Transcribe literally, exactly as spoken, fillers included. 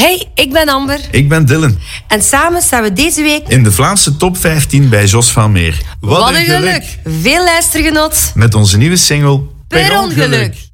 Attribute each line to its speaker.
Speaker 1: Hey, ik ben Amber.
Speaker 2: Ik ben Dylan.
Speaker 1: En samen staan we deze week
Speaker 2: in de Vlaamse top vijftien bij Jos van Meer.
Speaker 1: Wat, Wat een geluk. geluk! Veel luistergenot
Speaker 2: met onze nieuwe single
Speaker 1: Per ongeluk.